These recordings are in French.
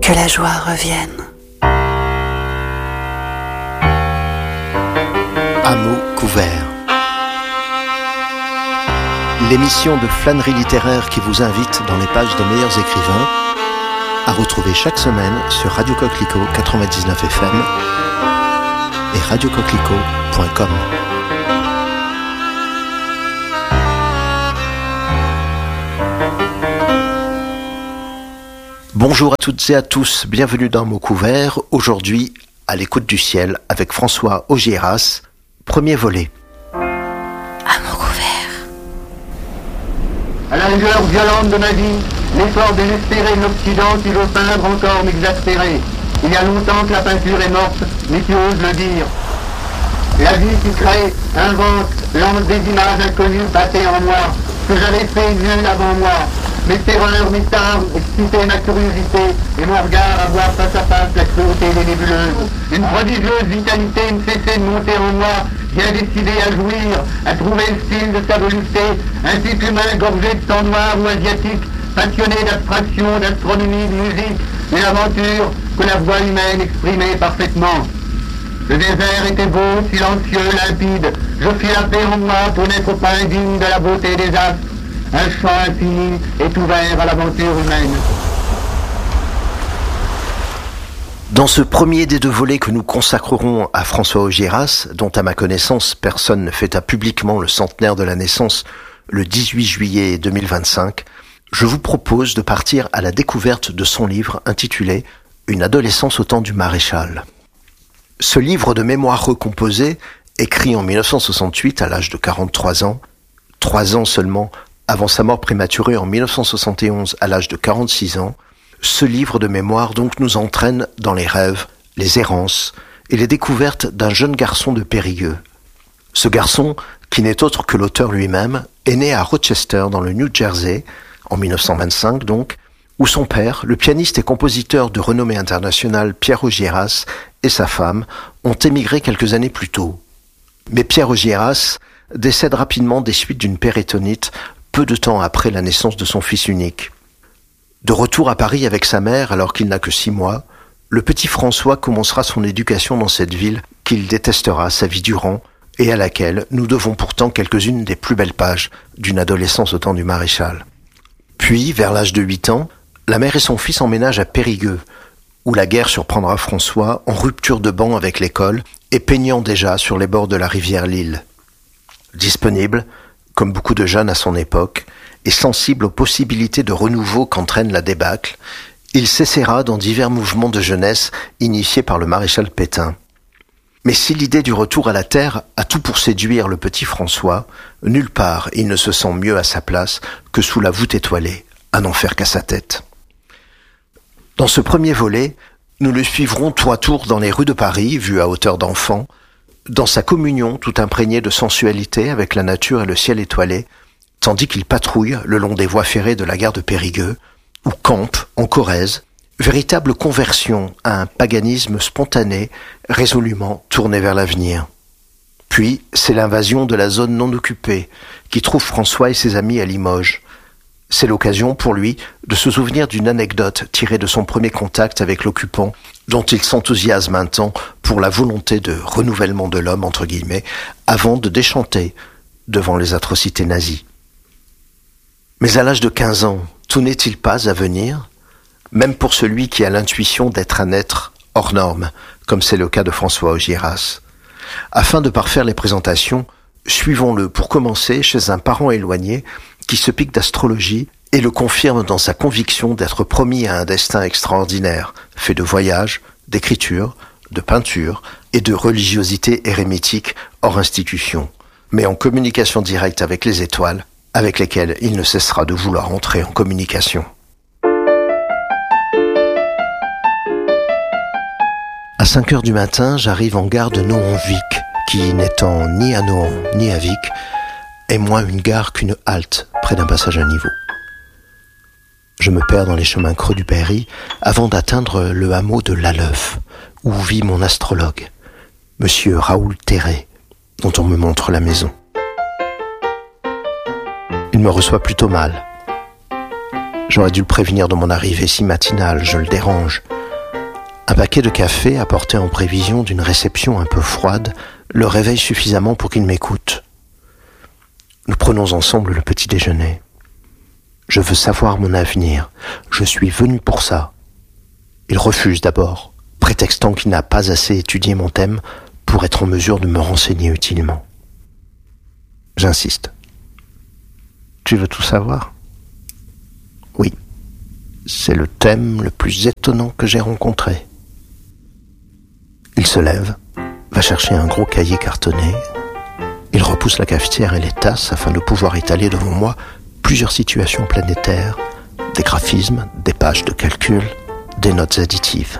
que la joie revienne. À mots couverts. L'émission de flânerie littéraire qui vous invite dans les pages des meilleurs écrivains, à retrouver chaque semaine sur Radio Coquelicot 99 FM et radiocoquelicot.com. Bonjour à toutes et à tous, bienvenue dans Mots couverts. Aujourd'hui, à l'écoute du ciel avec François Augiéras, premier volet. À mots couverts. À la lueur violente de ma vie, l'effort désespéré de l'Occident qui veut peindre encore m'exaspérer. Il y a longtemps que la peinture est morte, mais tu oses le dire. La vie qui crée, invente, lance des images inconnues battées en moi, que j'avais fait nul avant moi. Mes terreurs, mes tarmes, excitaient ma curiosité et mon regard à voir face à face la cruauté des nébuleuses. Une prodigieuse vitalité ne cessait de monter en moi, bien décidé à jouir, à trouver le style de sa volupté, un type humain gorgé de sang noir ou asiatique, passionné d'abstraction, d'astronomie, de musique, une aventure que la voix humaine exprimait parfaitement. Le désert était beau, silencieux, limpide. Je fis la paix en moi pour n'être pas indigne de la beauté des astres. Un champ infini est ouvert à l'aventure humaine. Dans ce premier des deux volets que nous consacrerons à François Augiéras, dont à ma connaissance personne ne fêta publiquement le centenaire de la naissance le 18 juillet 2025, je vous propose de partir à la découverte de son livre intitulé « Une adolescence au temps du maréchal ». Ce livre de mémoires recomposées, écrit en 1968 à l'âge de 43 ans, 3 ans seulement avant sa mort prématurée en 1971 à l'âge de 46 ans, ce livre de mémoire donc nous entraîne dans les rêves, les errances et les découvertes d'un jeune garçon de Périgueux. Ce garçon, qui n'est autre que l'auteur lui-même, est né à Rochester dans le New Jersey, en 1925 donc, où son père, le pianiste et compositeur de renommée internationale Pierre Augiéras et sa femme ont émigré quelques années plus tôt. Mais Pierre Augiéras décède rapidement des suites d'une péritonite peu de temps après la naissance de son fils unique. De retour à Paris avec sa mère alors qu'il n'a que 6 mois, le petit François commencera son éducation dans cette ville qu'il détestera sa vie durant et à laquelle nous devons pourtant quelques-unes des plus belles pages d'une adolescence au temps du maréchal. Puis, vers l'âge de 8 ans, la mère et son fils emménagent à Périgueux, où la guerre surprendra François en rupture de ban avec l'école et peignant déjà sur les bords de la rivière Lille. Disponible, comme beaucoup de jeunes à son époque, et sensible aux possibilités de renouveau qu'entraîne la débâcle, il s'essaiera dans divers mouvements de jeunesse initiés par le maréchal Pétain. Mais si l'idée du retour à la terre a tout pour séduire le petit François, nulle part il ne se sent mieux à sa place que sous la voûte étoilée, à n'en faire qu'à sa tête. Dans ce premier volet, nous le suivrons tour à tour dans les rues de Paris, vues à hauteur d'enfant, dans sa communion tout imprégnée de sensualité avec la nature et le ciel étoilé, tandis qu'il patrouille le long des voies ferrées de la gare de Périgueux, ou campe, en Corrèze, véritable conversion à un paganisme spontané, résolument tourné vers l'avenir. Puis, c'est l'invasion de la zone non occupée, qui trouve François et ses amis à Limoges. C'est l'occasion pour lui de se souvenir d'une anecdote tirée de son premier contact avec l'occupant, dont il s'enthousiasme un temps pour la volonté de renouvellement de l'homme, entre guillemets, avant de déchanter devant les atrocités nazies. Mais à l'âge de 15 ans, tout n'est-il pas à venir, même pour celui qui a l'intuition d'être un être hors norme, comme c'est le cas de François Augiéras. Afin de parfaire les présentations, suivons-le pour commencer chez un parent éloigné qui se pique d'astrologie et le confirme dans sa conviction d'être promis à un destin extraordinaire, fait de voyages, d'écriture, de peinture et de religiosité érémitique hors institution, mais en communication directe avec les étoiles, avec lesquelles il ne cessera de vouloir entrer en communication. À 5 heures du matin, j'arrive en gare de Nohant-Vic, qui, n'étant ni à Nohant ni à Vic, est moins une gare qu'une halte près d'un passage à niveau. Je me perds dans les chemins creux du Berry avant d'atteindre le hameau de Lalleuf, où vit mon astrologue, monsieur Raoul Terré, dont on me montre la maison. Il me reçoit plutôt mal. J'aurais dû le prévenir de mon arrivée si matinale, je le dérange. Un paquet de café apporté en prévision d'une réception un peu froide le réveille suffisamment pour qu'il m'écoute. Nous prenons ensemble le petit déjeuner. Je veux savoir mon avenir. Je suis venu pour ça. Il refuse d'abord, prétextant qu'il n'a pas assez étudié mon thème pour être en mesure de me renseigner utilement. J'insiste. Tu veux tout savoir ? Oui. C'est le thème le plus étonnant que j'ai rencontré. Il se lève, va chercher un gros cahier cartonné. Il repousse la cafetière et les tasses afin de pouvoir étaler devant moi plusieurs situations planétaires, des graphismes, des pages de calcul, des notes additives.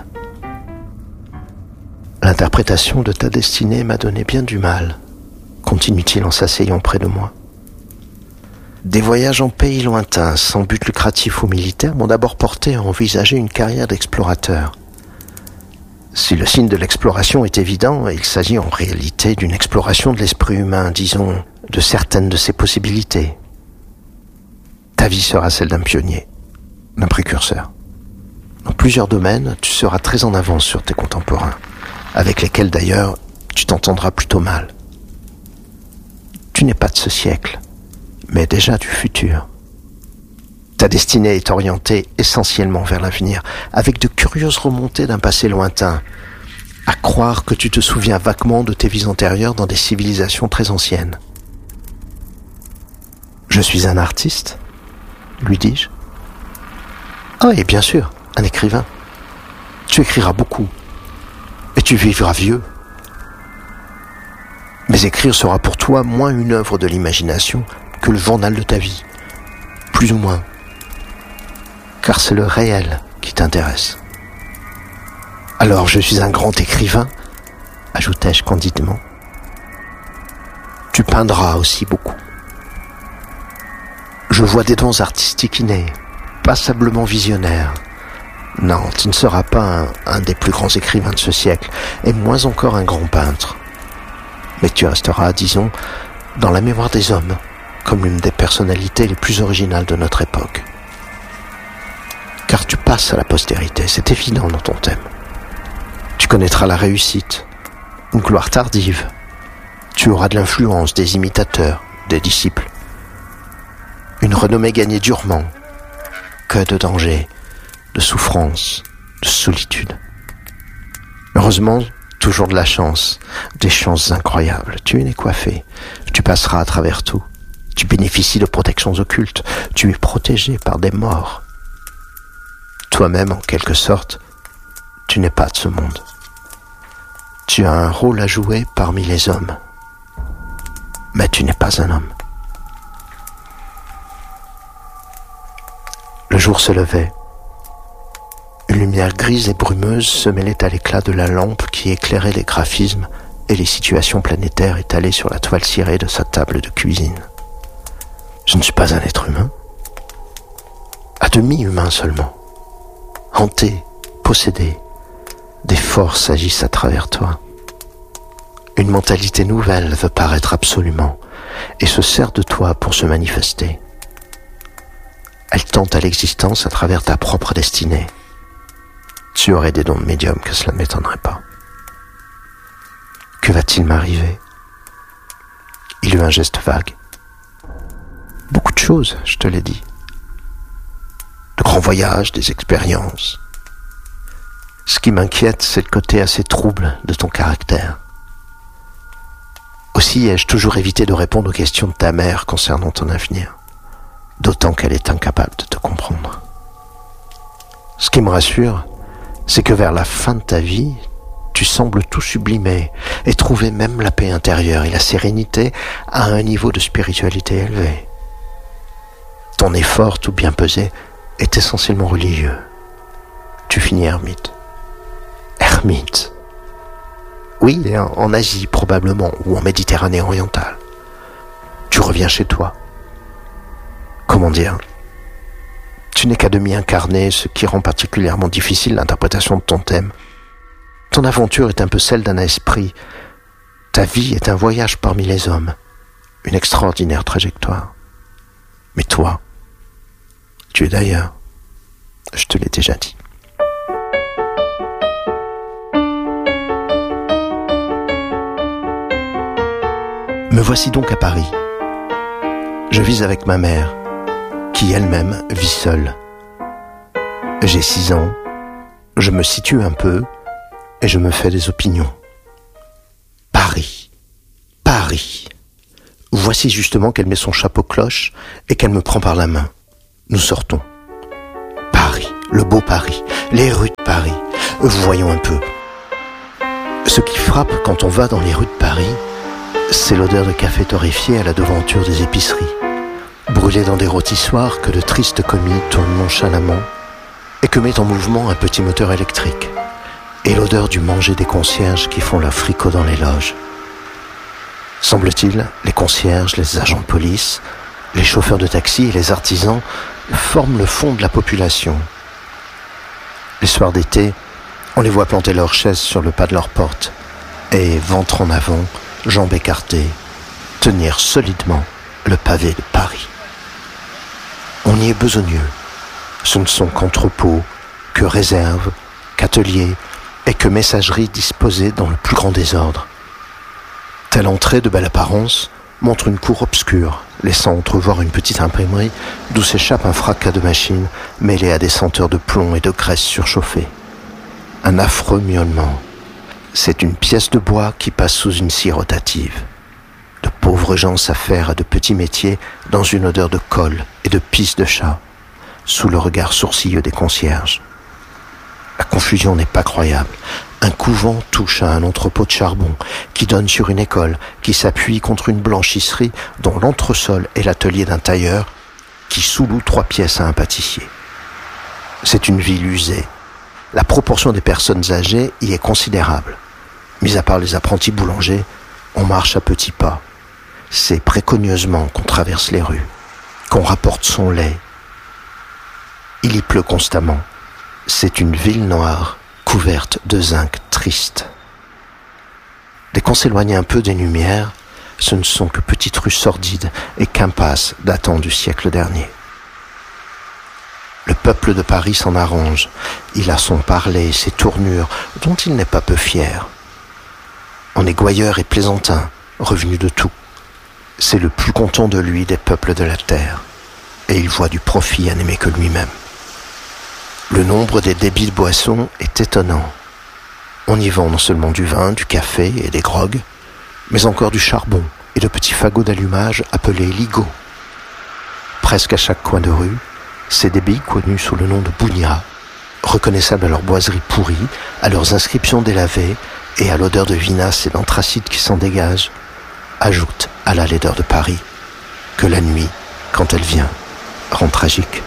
L'interprétation de ta destinée m'a donné bien du mal, continue-t-il en s'asseyant près de moi. Des voyages en pays lointains, sans but lucratif ou militaire, m'ont d'abord porté à envisager une carrière d'explorateur. Si le signe de l'exploration est évident, il s'agit en réalité d'une exploration de l'esprit humain, disons, de certaines de ses possibilités. Ta vie sera celle d'un pionnier, d'un précurseur. Dans plusieurs domaines, tu seras très en avance sur tes contemporains, avec lesquels d'ailleurs tu t'entendras plutôt mal. Tu n'es pas de ce siècle, mais déjà du futur. Ta destinée est orientée essentiellement vers l'avenir, avec de curieuses remontées d'un passé lointain, à croire que tu te souviens vaguement de tes vies antérieures dans des civilisations très anciennes. Je suis un artiste, lui dis-je. Ah, et bien sûr, un écrivain. Tu écriras beaucoup, et tu vivras vieux. Mais écrire sera pour toi moins une œuvre de l'imagination que le journal de ta vie, plus ou moins, car c'est le réel qui t'intéresse. Alors je suis un grand écrivain, ajoutai-je candidement. Tu peindras aussi beaucoup. Je vois des dons artistiques innés, passablement visionnaires. Non, tu ne seras pas un des plus grands écrivains de ce siècle, et moins encore un grand peintre. Mais tu resteras, disons, dans la mémoire des hommes, comme l'une des personnalités les plus originales de notre époque. Car tu passes à la postérité, c'est évident dans ton thème. Tu connaîtras la réussite, une gloire tardive. Tu auras de l'influence, des imitateurs, des disciples. Une renommée gagnée durement. Que de dangers, de souffrances, de solitude. Heureusement, toujours de la chance, des chances incroyables. Tu es né coiffé, tu passeras à travers tout. Tu bénéficies de protections occultes, tu es protégé par des morts. Toi-même, en quelque sorte, tu n'es pas de ce monde. Tu as un rôle à jouer parmi les hommes. Mais tu n'es pas un homme. Le jour se levait. Une lumière grise et brumeuse se mêlait à l'éclat de la lampe qui éclairait les graphismes et les situations planétaires étalées sur la toile cirée de sa table de cuisine. Je ne suis pas un être humain. À demi humain seulement. Hanté, possédé, des forces agissent à travers toi. Une mentalité nouvelle veut paraître absolument et se sert de toi pour se manifester. Elle tente à l'existence à travers ta propre destinée. Tu aurais des dons de médium, que cela ne m'étonnerait pas. Que va-t-il m'arriver ? Il eut un geste vague. Beaucoup de choses, je te l'ai dit. De grands voyages, des expériences. Ce qui m'inquiète, c'est le côté assez trouble de ton caractère. Aussi ai-je toujours évité de répondre aux questions de ta mère concernant ton avenir, d'autant qu'elle est incapable de te comprendre. Ce qui me rassure, c'est que vers la fin de ta vie, tu sembles tout sublimer et trouver même la paix intérieure et la sérénité à un niveau de spiritualité élevé. Ton effort, tout bien pesé, est essentiellement religieux. Tu finis ermite. Ermite. Oui, en Asie probablement, ou en Méditerranée orientale. Tu reviens chez toi. Comment dire ? Tu n'es qu'à demi incarné, ce qui rend particulièrement difficile l'interprétation de ton thème. Ton aventure est un peu celle d'un esprit. Ta vie est un voyage parmi les hommes. Une extraordinaire trajectoire. Mais toi, tu es d'ailleurs. Je te l'ai déjà dit. Me voici donc à Paris. Je vis avec ma mère, qui elle-même vit seule. J'ai 6 ans, je me situe un peu et je me fais des opinions. Paris, Paris. Voici justement qu'elle met son chapeau cloche et qu'elle me prend par la main. Nous sortons. Paris, le beau Paris, les rues de Paris. Voyons un peu. Ce qui frappe quand on va dans les rues de Paris, c'est l'odeur de café torréfié à la devanture des épiceries, brûlé dans des rôtissoirs que de tristes commis tournent nonchalamment et que met en mouvement un petit moteur électrique, et l'odeur du manger des concierges qui font leur fricot dans les loges. Semble-t-il, les concierges, les agents de police, les chauffeurs de taxi et les artisans forment le fond de la population. Les soirs d'été, on les voit planter leurs chaises sur le pas de leur porte et, ventre en avant, jambes écartées, tenir solidement le pavé de Paris. On y est besogneux. Ce ne sont qu'entrepôts, que réserves, qu'ateliers et que messageries disposées dans le plus grand désordre. Telle entrée de belle apparence montre une cour obscure, laissant entrevoir une petite imprimerie d'où s'échappe un fracas de machines mêlé à des senteurs de plomb et de graisse surchauffée. Un affreux miaulement. C'est une pièce de bois qui passe sous une scie rotative. De pauvres gens s'affairent à de petits métiers dans une odeur de colle et de pisse de chat, sous le regard sourcilleux des concierges. La confusion n'est pas croyable. Un couvent touche à un entrepôt de charbon qui donne sur une école qui s'appuie contre une blanchisserie dont l'entresol est l'atelier d'un tailleur qui sous-loue 3 pièces à un pâtissier. C'est une ville usée. La proportion des personnes âgées y est considérable. Mis à part les apprentis boulangers, on marche à petits pas. C'est précautionneusement qu'on traverse les rues, qu'on rapporte son lait. Il y pleut constamment. C'est une ville noire, couverte de zinc triste. Dès qu'on s'éloigne un peu des lumières, ce ne sont que petites rues sordides et qu'impasses datant du siècle dernier. Le peuple de Paris s'en arrange. Il a son parler, ses tournures, dont il n'est pas peu fier. On est gouailleur et plaisantin, revenu de tout. C'est le plus content de lui des peuples de la terre, et il voit du profit à n'aimer que lui-même. Le nombre des débits de boissons est étonnant. On y vend non seulement du vin, du café et des grogues, mais encore du charbon et de petits fagots d'allumage appelés ligots. Presque à chaque coin de rue, ces débits connus sous le nom de bougnats, reconnaissables à leurs boiseries pourries, à leurs inscriptions délavées et à l'odeur de vinasse et d'anthracite qui s'en dégage, ajoutent à la laideur de Paris, que la nuit, quand elle vient, rend tragique.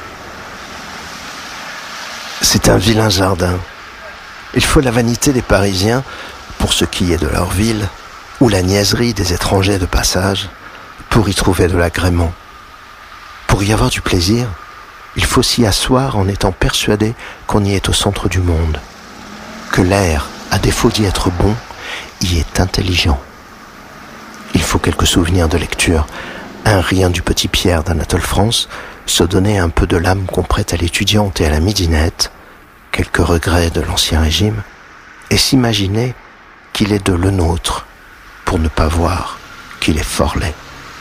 C'est un vilain jardin. Il faut la vanité des Parisiens, pour ce qui est de leur ville, ou la niaiserie des étrangers de passage, pour y trouver de l'agrément. Pour y avoir du plaisir, il faut s'y asseoir en étant persuadé qu'on y est au centre du monde, que l'air, à défaut d'y être bon, y est intelligent. Il faut quelques souvenirs de lecture, un rien du Petit Pierre d'Anatole France, se donner un peu de l'âme qu'on prête à l'étudiante et à la midinette, quelques regrets de l'Ancien Régime, et s'imaginer qu'il est de le nôtre, pour ne pas voir qu'il est fort laid.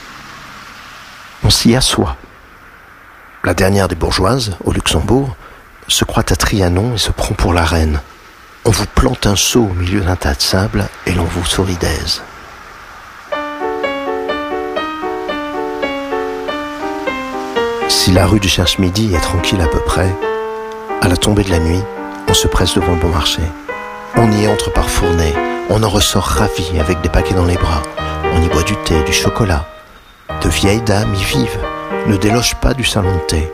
On s'y assoit. La dernière des bourgeoises, au Luxembourg, se croit à Trianon et se prend pour la reine. On vous plante un seau au milieu d'un tas de sable et l'on vous sourit d'aise. Si la rue du Cherche-Midi est tranquille à peu près, à la tombée de la nuit, on se presse devant le bon marché. On y entre par fournées, on en ressort ravi avec des paquets dans les bras. On y boit du thé, du chocolat. De vieilles dames y vivent, ne délogent pas du salon de thé.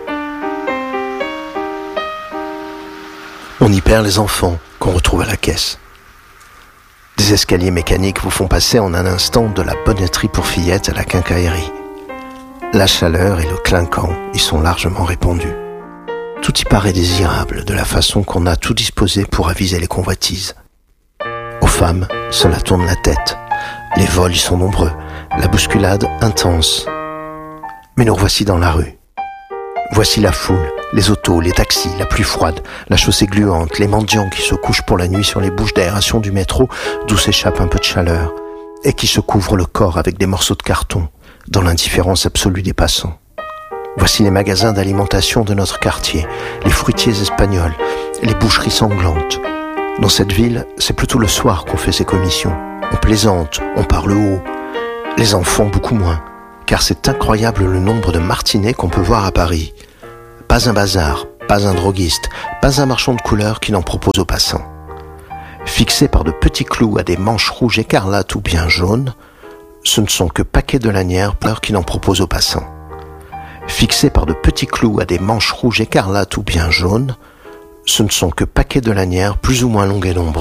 On y perd les enfants qu'on retrouve à la caisse. Des escaliers mécaniques vous font passer en un instant de la bonneterie pour fillettes à la quincaillerie. La chaleur et le clinquant y sont largement répandus. Tout y paraît désirable de la façon qu'on a tout disposé pour aviser les convoitises. Aux femmes, cela tourne la tête. Les vols y sont nombreux, la bousculade intense. Mais nous revoici dans la rue. Voici la foule, les autos, les taxis, la pluie froide, la chaussée gluante, les mendiants qui se couchent pour la nuit sur les bouches d'aération du métro d'où s'échappe un peu de chaleur, et qui se couvrent le corps avec des morceaux de carton dans l'indifférence absolue des passants. Voici les magasins d'alimentation de notre quartier, les fruitiers espagnols, les boucheries sanglantes. Dans cette ville, c'est plutôt le soir qu'on fait ces commissions. On plaisante, on parle haut. Les enfants beaucoup moins, car c'est incroyable le nombre de martinets qu'on peut voir à Paris. Pas un bazar, pas un droguiste, pas un marchand de couleurs qui n'en propose aux passants. Fixés par de petits clous à des manches rouges écarlates ou bien jaunes, ce ne sont que paquets de lanières qui n'en proposent aux passants. Fixés par de petits clous à des manches rouges écarlates ou bien jaunes, ce ne sont que paquets de lanières plus ou moins longues et nombreuses.